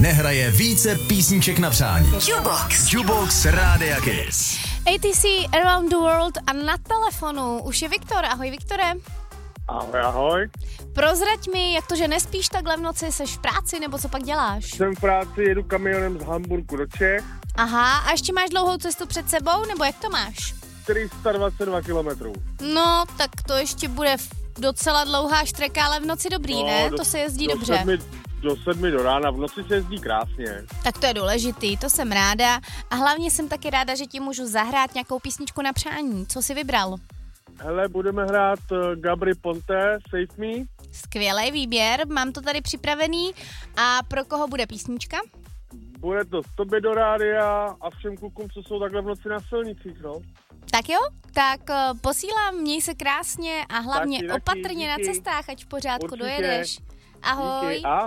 nehraje více písniček na přání. Jukebox Rádia Kiss. ATC Around the World a na telefonu už je Viktor. Ahoj, Viktore. Ahoj. Prozrať mi, jak to, že nespíš takhle v noci, seš v práci, nebo co pak děláš? Jsem v práci, jedu kamionem z Hamburku do Čech. Aha, a ještě máš dlouhou cestu před sebou, nebo jak to máš? 422 kilometrů. No, tak to ještě bude docela dlouhá štreka, ale v noci dobrý, ne? To se jezdí dobře. Do 7 do rána, v noci se jezdí krásně. Tak to je důležitý, to jsem ráda. A hlavně jsem taky ráda, že ti můžu zahrát nějakou písničku na přání. Co jsi vybral? Hele, budeme hrát Gabry Ponte, Save Me. Skvělej výběr, mám to tady připravený. A pro koho bude písnička? Bude to tobě do rádia a všem klukům, co jsou takhle v noci na silnicích, no. Tak jo, tak posílám, měj se krásně a hlavně taky, opatrně díky. na cestách, ať v pořádku Určitě. dojedeš. Ahoj. Díky,